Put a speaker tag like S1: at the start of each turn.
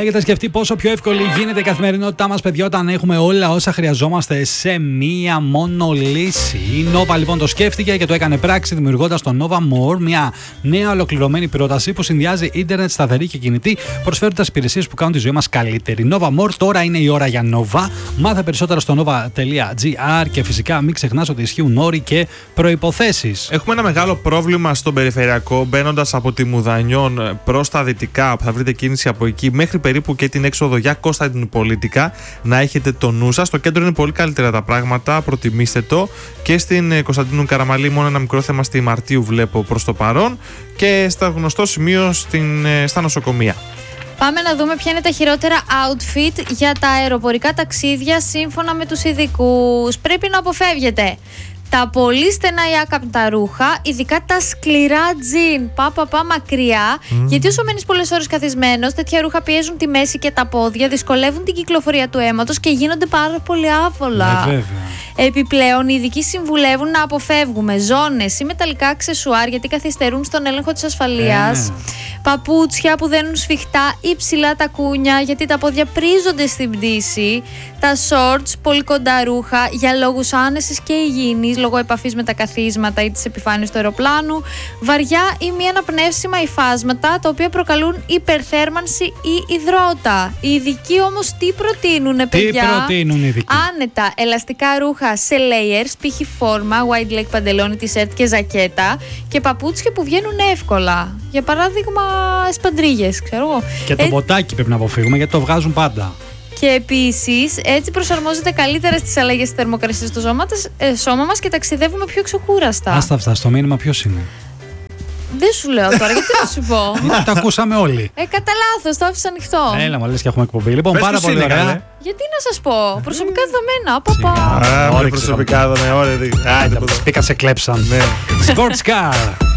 S1: έχετε σκεφτεί πόσο πιο εύκολη γίνεται η καθημερινότητά μας, παιδιά, όταν έχουμε όλα όσα χρειαζόμαστε σε μία μόνο λύση? Η Nova λοιπόν το σκέφτηκε και το έκανε πράξη, δημιουργώντας το Nova More, μια νέα ολοκληρωμένη πρόταση που συνδυάζει ίντερνετ, σταθερή και κινητή, προσφέροντας υπηρεσίες που κάνουν τη ζωή μας καλύτερη. Nova More, τώρα είναι η ώρα για Nova. Μάθε περισσότερα στο nova.gr και φυσικά μην ξεχνάς ότι ισχύουν όροι και προϋποθέσεις.
S2: Έχουμε ένα μεγάλο πρόβλημα στον περιφερειακό, μπαίνοντας από τη Μουδανιών προς τα δυτικά, που θα βρείτε κίνηση από εκεί μέχρι περίπου και την έξοδο για Κωνσταντινουπολίτικα. Να έχετε το νου σας. Στο κέντρο είναι πολύ καλύτερα τα πράγματα, προτιμήστε το. Και στην Κωνσταντίνου Καραμαλή, μόνο ένα μικρό θέμα στη Μαρτίου βλέπω προς το παρόν. Και στα γνωστό σημείο στα νοσοκομεία.
S3: Πάμε να δούμε ποια είναι τα χειρότερα outfit για τα αεροπορικά ταξίδια σύμφωνα με τους ειδικούς. Πρέπει να αποφεύγετε τα πολύ στενά ή άκαπτα ρούχα, ειδικά τα σκληρά τζιν. Πα μακριά, γιατί όσο μένεις πολλές ώρες καθισμένος, τέτοια ρούχα πιέζουν τη μέση και τα πόδια, δυσκολεύουν την κυκλοφορία του αίματος και γίνονται πάρα πολύ άβολα. Επιπλέον, οι ειδικοί συμβουλεύουν να αποφεύγουμε ζώνες ή μεταλλικά αξεσουάρ, γιατί καθυστερούν στον έλεγχο της ασφαλείας. Παπούτσια που δένουν σφιχτά ή ψηλά τα κούνια, γιατί τα πόδια πρίζονται στην πτήση. Τα shorts, πολύ κοντά ρούχα, για λόγους άνεσης και υγιεινής, λόγω επαφής με τα καθίσματα ή τις επιφάνειες του αεροπλάνου. Βαριά ή μη αναπνεύσιμα υφάσματα, τα οποία προκαλούν υπερθέρμανση ή υδρότα. Οι ειδικοί όμως τι προτείνουνε, παιδιά?
S1: Τι προτείνουν οι ειδικοί?
S3: Άνετα ελαστικά ρούχα σε layers, π.χ. φόρμα, wide leg παντελόνι, t-shirt και ζακέτα, και παπούτσια που βγαίνουν εύκολα. Για παράδειγμα, σπαντρίγες, ξέρω εγώ.
S1: Και το μποτάκι πρέπει να αποφύγουμε, γιατί το βγάζουν πάντα.
S3: Και επίσης, έτσι προσαρμόζεται καλύτερα στις αλλαγές της θερμοκρασίας στο σώμα μας και ταξιδεύουμε πιο ξεκούραστα.
S1: Άστα αυτά, στο μήνυμα ποιος είναι?
S3: Δεν σου λέω τώρα, γιατί να σου πω.
S1: Το ακούσαμε όλοι.
S3: Κατά λάθος, το άφησα ανοιχτό.
S1: Έλα, μου λες και έχουμε εκπομπή. Λοιπόν,
S2: Πες
S1: πάρα πολύ ωραία.
S3: Γιατί να σας πω, προσωπικά δεδομένα.
S2: Προσωπικά δεδομένα.
S1: Πήκα σε κλέψαν. Sports Car.